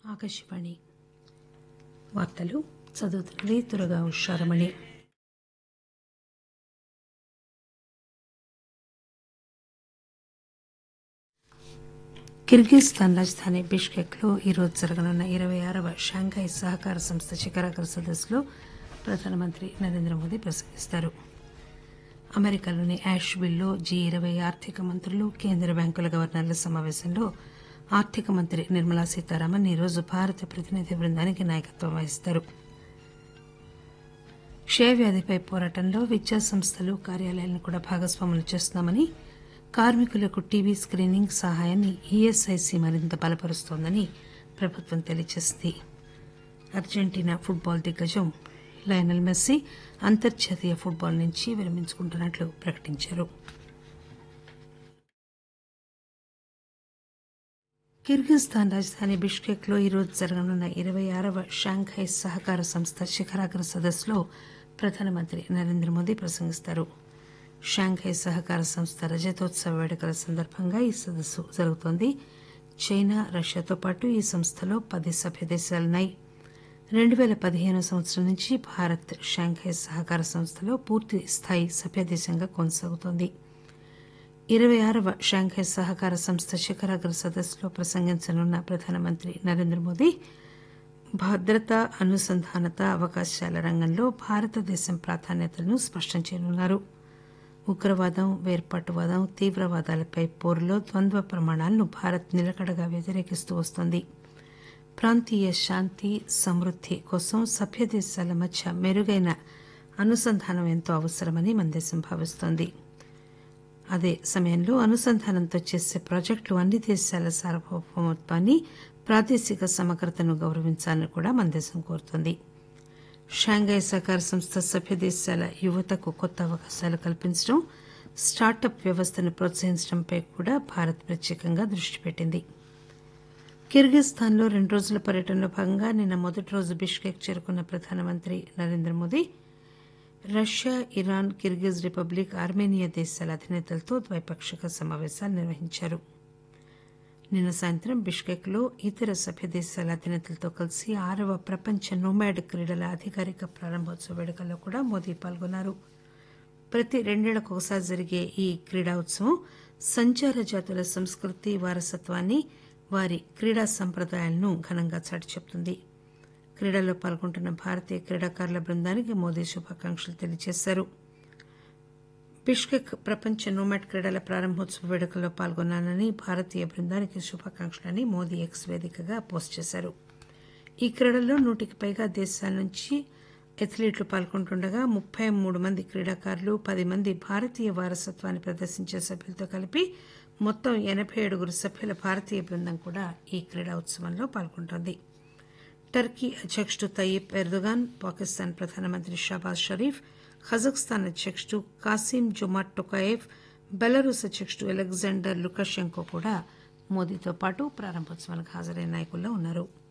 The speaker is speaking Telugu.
ఆకాశవాణి వార్తలు చదువుతున్నది తురగా ఉషారమణి. కిర్గిస్థాన్ రాజధాని బిష్కెక్లో ఈరోజు జరగనున్న 26వ షాంఘై సహకార సంస్థ శిఖరాగ్ర సదస్సులో ప్రధానమంత్రి నరేంద్ర మోదీ ప్రసంగిస్తారు. అమెరికాలోని యాష్విల్లో G20 ఆర్థిక మంత్రులు, కేంద్ర బ్యాంకుల గవర్నర్ల సమావేశంలో ఆర్థిక మంత్రి నిర్మలా సీతారామన్ ఈరోజు భారత ప్రతినిధి బృందానికి నాయకత్వం వహిస్తారు. క్షయవ్యాధిపై పోరాటంలో విద్యా సంస్థలు, కార్యాలయాలను కూడా భాగస్వాములు చేస్తున్నామని, కార్మికులకు టీబీ స్కీనింగ్ సహాయాన్ని ఈఎస్ఐసి మరింత బలపరుస్తోందని ప్రభుత్వం తెలియజేసింది. అర్జెంటీనా ఫుట్బాల్ దిగ్గజం లయనల్ మెస్సీ అంతర్జాతీయ ఫుట్బాల్ నుంచి విరమించుకుంటున్నట్లు ప్రకటించారు. కిర్గిస్థాన్ రాజధాని బిష్కెక్లో ఈరోజు జరగనున్న 26వ షాంఘై సహకార సంస్థ శిఖరాగ్ర సదస్సులో ప్రధానమంత్రి నరేంద్ర మోదీ ప్రసంగిస్తారు. షాంఘై సహకార సంస్థ రజతోత్సవ వేడుకల సందర్భంగా ఈ సదస్సు జరుగుతోంది. చైనా, రష్యాతో పాటు ఈ సంస్థలో 10 సభ్య దేశాలున్నాయి. 2015 సంవత్సరం నుంచి భారత్ షాంఘై సహకార సంస్థలో పూర్తి స్థాయి సభ్యదేశంగా కొనసాగుతోంది. 26వ షాంఘై సహకార సంస్థ శిఖరాగ్ర సదస్సులో ప్రసంగించనున్న ప్రధానమంత్రి నరేంద్ర మోదీ భద్రత, అనుసంధానత, అవకాశాల రంగంలో భారతదేశం ప్రాధాన్యతలను స్పష్టం చేయనున్నారు. ఉగ్రవాదం, వేర్పాటువాదం, తీవ్రవాదాలపై పోరులో ద్వంద్వ ప్రమాణాలను భారత్ నిలకడగా వ్యతిరేకిస్తూ వస్తోంది. ప్రాంతీయ శాంతి, సమృద్ది కోసం సభ్యదేశాల మధ్య మెరుగైన అనుసంధానం ఎంతో అవసరమని మన దేశం భావిస్తోంది. అదే సమయంలో అనుసంధానంతో చేసే ప్రాజెక్టులు అన్ని దేశాల సార్వభౌమత్వాన్ని, ప్రాదేశిక సమగ్రతను గౌరవించాలని కూడా మన దేశం కోరుతోంది. షాంఘై సహకార సంస్థ సభ్య దేశాల యువతకు కొత్త అవకాశాలు కల్పించడం, స్టార్టప్ వ్యవస్థను ప్రోత్సహించడంపై కూడా భారత్ ప్రత్యేకంగా దృష్టి పెట్టింది. కిర్గిస్థాన్లో 2 రోజుల పర్యటనలో భాగంగా నిన్న మొదటి రోజు బిష్కెక్ చేరుకున్న ప్రధానమంత్రి Narendra Modi Russia, Iran, Kyrgyz republic, Armenia దేశాల అధినేతలతో ద్వైపాక్షిక సమావేశాలు నిర్వహించారు. నిన్న సాయంత్రం బిష్కెక్లో ఇతర సభ్య దేశాల అధినేతలతో కలిసి 6వ ప్రపంచ నోమాడ్ క్రీడల అధికారిక ప్రారంభోత్సవ వేడుకల్లో కూడా మోదీ పాల్గొన్నారు. ప్రతి 2 ఏళ్లకు ఒకసారి జరిగే ఈ క్రీడా ఉత్సవం సంచార జాతుల సంస్కృతి, వారసత్వాన్ని, వారి క్రీడా సంప్రదాయాలను ఘనంగా చాటి చెబుతుంది. క్రీడల్లో పాల్గొంటున్న భారతీయ క్రీడాకారుల బృందానికి మోదీ శుభాకాంక్షలు తెలియజేశారు. బిష్కెక్ ప్రపంచ నోమాడ్ క్రీడల ప్రారంభోత్సవ వేడుకల్లో పాల్గొన్నానని, భారతీయ బృందానికి శుభాకాంక్షలని మోదీ ఎక్స్ వేదికగా పోస్ట్ చేశారు. ఈ క్రీడల్లో 100కి పైగా దేశాల నుంచి అథ్లీట్లు పాల్గొంటుండగా 33 మంది క్రీడాకారులు, 10 మంది భారతీయ వారసత్వాన్ని ప్రదర్శించే సభ్యులతో కలిపి మొత్తం 87 సభ్యుల భారతీయ బృందం కూడా ఈ క్రీడా ఉత్సవంలో పాల్గొంటోంది. టర్కీ అధ్యకుడు తయ్యిప్ ఎర్దోగాన్, పాకిస్తాన్ ప్రధానమంత్రి షాబాజ్ షరీఫ్, కజాఖ్స్తాన్ అధ్యకుడు కాసిం జొమార్ట్ టొకాయేవ్, బెలరూస్ అధ్యకుడు అలెగ్జాండర్ లుకషెంకో కూడా మోదీతో పాటు ప్రారంభోత్సవానికి హాజరైన నాయకుల్లో ఉన్నారు.